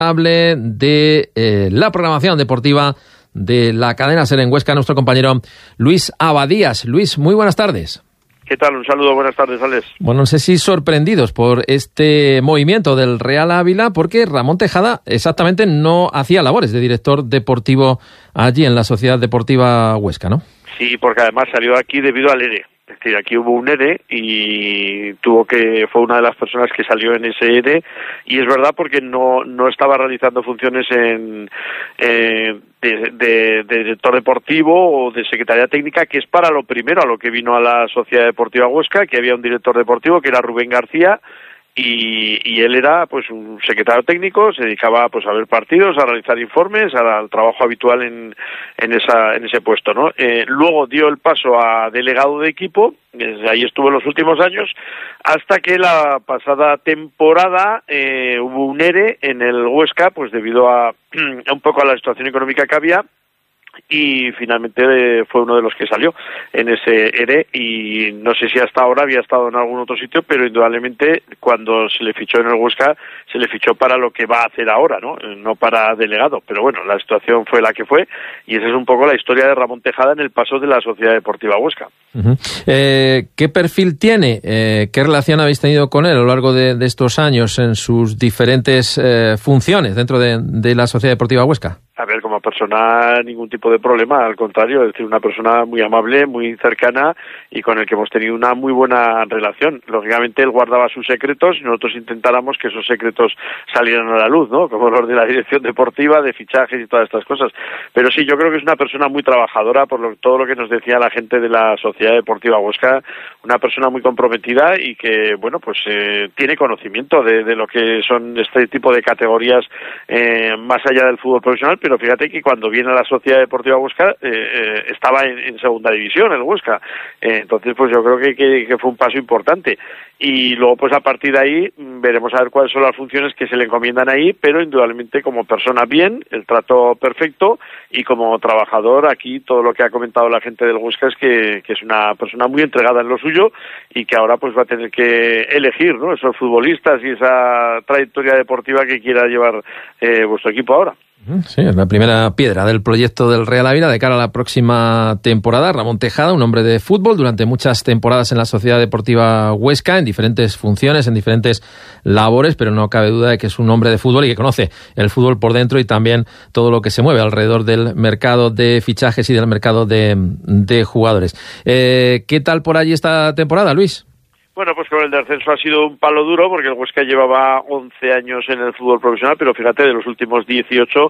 de la programación deportiva de la cadena SER en Huesca, nuestro compañero Luis Abadías. Luis, muy buenas tardes. ¿Qué tal? Un saludo, buenas tardes, Alex. Bueno, no sé si sorprendidos por este movimiento del Real Ávila, porque Ramón Tejada exactamente no hacía labores de director deportivo allí en la Sociedad Deportiva Huesca, ¿no? Sí, porque además salió aquí debido al ERE. Es decir, aquí hubo un ERE y fue una de las personas que salió en ese ERE, y es verdad porque no estaba realizando funciones de director deportivo o de secretaría técnica, que es para lo primero a lo que vino a la Sociedad Deportiva Huesca, que había un director deportivo que era Rubén García, y él era pues un secretario técnico, se dedicaba pues a ver partidos, a realizar informes, al trabajo habitual en ese puesto, ¿no? Luego dio el paso a delegado de equipo, ahí estuvo en los últimos años, hasta que la pasada temporada hubo un ERE en el Huesca, pues debido a un poco a la situación económica que había, y finalmente fue uno de los que salió en ese ERE, y no sé si hasta ahora había estado en algún otro sitio, pero indudablemente cuando se le fichó en el Huesca se le fichó para lo que va a hacer ahora, no para delegado, pero bueno, la situación fue la que fue, y esa es un poco la historia de Ramón Tejada en el paso de la Sociedad Deportiva Huesca. Uh-huh. ¿Qué perfil tiene? ¿Qué relación habéis tenido con él a lo largo de estos años en sus diferentes funciones dentro de la Sociedad Deportiva Huesca? A ver, como persona, ningún tipo de problema, al contrario, es decir, una persona muy amable, muy cercana y con el que hemos tenido una muy buena relación. Lógicamente, él guardaba sus secretos y nosotros intentáramos que esos secretos salieran a la luz, ¿no? Como los de la dirección deportiva, de fichajes y todas estas cosas. Pero sí, yo creo que es una persona muy trabajadora, por todo lo que nos decía la gente de la Sociedad Deportiva Huesca, una persona muy comprometida y que, bueno, pues tiene conocimiento de lo que son este tipo de categorías más allá del fútbol profesional, pero fíjate que cuando viene a la Sociedad Deportiva Huesca estaba en segunda división el Huesca, entonces pues yo creo que fue un paso importante, y luego pues a partir de ahí veremos a ver cuáles son las funciones que se le encomiendan ahí, pero indudablemente como persona bien, el trato perfecto, y como trabajador aquí todo lo que ha comentado la gente del Huesca es que es una persona muy entregada en lo suyo y que ahora pues va a tener que elegir, ¿no?, esos futbolistas y esa trayectoria deportiva que quiera llevar vuestro equipo ahora. Sí, es la primera piedra del proyecto del Real Ávila de cara a la próxima temporada. Ramón Tejada, un hombre de fútbol, durante muchas temporadas en la Sociedad Deportiva Huesca, en diferentes funciones, en diferentes labores, pero no cabe duda de que es un hombre de fútbol y que conoce el fútbol por dentro y también todo lo que se mueve alrededor del mercado de fichajes y del mercado de jugadores. ¿Qué tal por allí esta temporada, Luis? Bueno, pues con el descenso ha sido un palo duro porque el Huesca llevaba 11 años en el fútbol profesional, pero fíjate, de los últimos 18,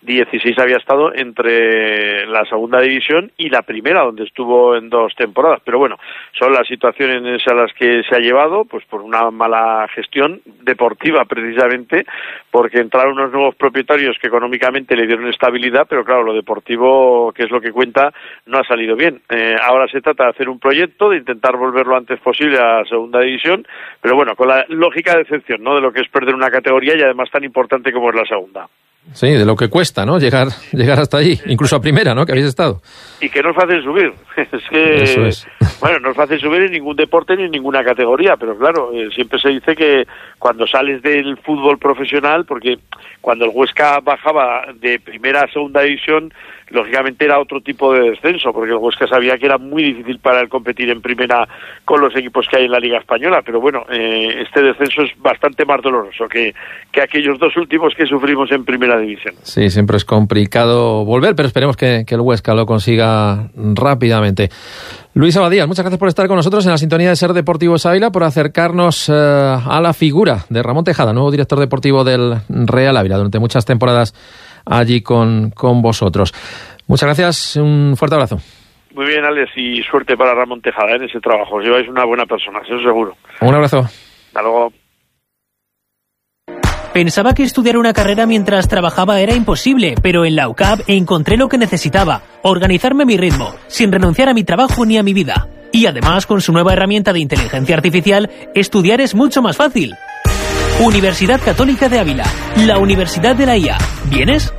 16 había estado entre la segunda división y la primera, donde estuvo en 2 temporadas. Pero bueno, son las situaciones a las que se ha llevado, pues por una mala gestión deportiva precisamente, porque entraron unos nuevos propietarios que económicamente le dieron estabilidad, pero claro, lo deportivo, que es lo que cuenta, no ha salido bien. Ahora se trata de hacer un proyecto, de intentar volver lo antes posible a segunda división, pero bueno, con la lógica decepción, ¿no?, de lo que es perder una categoría y además tan importante como es la segunda. Sí, de lo que cuesta, ¿no?, llegar hasta allí, incluso a primera, ¿no?, que habéis estado. Y que no es fácil subir. Es que, eso es. Bueno, no es fácil subir en ningún deporte ni en ninguna categoría, pero claro, siempre se dice que cuando sales del fútbol profesional, porque cuando el Huesca bajaba de primera a segunda división, lógicamente era otro tipo de descenso, porque el Huesca sabía que era muy difícil para él competir en primera con los equipos que hay en la Liga Española, pero bueno, este descenso es bastante más doloroso que aquellos 2 últimos que sufrimos en primera división. Sí, siempre es complicado volver, pero esperemos que el Huesca lo consiga rápidamente. Luis Abadías, muchas gracias por estar con nosotros en la sintonía de SER Deportivos Ávila, por acercarnos a la figura de Ramón Tejada, nuevo director deportivo del Real Ávila, durante muchas temporadas allí con vosotros. Muchas gracias, un fuerte abrazo. Muy bien, Alex, y suerte para Ramón Tejada en ese trabajo. Os lleváis una buena persona, eso seguro. Un abrazo. Hasta luego. Pensaba que estudiar una carrera mientras trabajaba era imposible, pero en la UCAB encontré lo que necesitaba: organizarme a mi ritmo, sin renunciar a mi trabajo ni a mi vida. Y además, con su nueva herramienta de inteligencia artificial, estudiar es mucho más fácil. Universidad Católica de Ávila, la Universidad de la IA. ¿Vienes?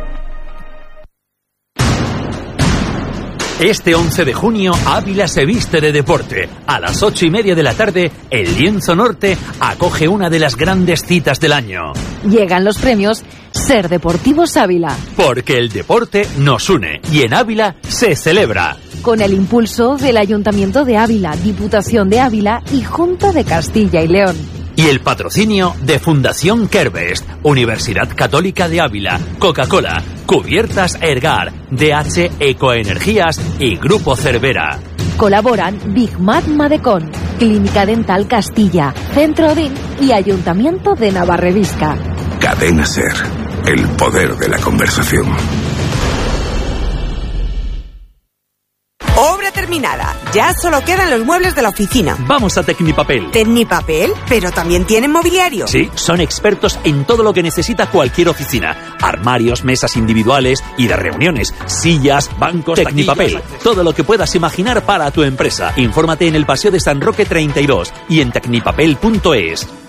Este 11 de junio, Ávila se viste de deporte. A las 8:30 de la tarde, el Lienzo Norte acoge una de las grandes citas del año. Llegan los premios Ser Deportivos Ávila. Porque el deporte nos une y en Ávila se celebra. Con el impulso del Ayuntamiento de Ávila, Diputación de Ávila y Junta de Castilla y León. Y el patrocinio de Fundación Kerbest, Universidad Católica de Ávila, Coca-Cola, Cubiertas Ergar, DH Ecoenergías y Grupo Cervera. Colaboran Big Mac Madecón, Clínica Dental Castilla, Centro Odín y Ayuntamiento de Navarrevisca. Cadena Ser, el poder de la conversación. Obra terminada. Ya solo quedan los muebles de la oficina. Vamos a Tecnipapel. ¿Tecnipapel? ¿Pero también tienen mobiliario? Sí, son expertos en todo lo que necesita cualquier oficina. Armarios, mesas individuales y de reuniones, sillas, bancos, Tecnipapel. Todo lo que puedas imaginar para tu empresa. Infórmate en el Paseo de San Roque 32 y en tecnipapel.es.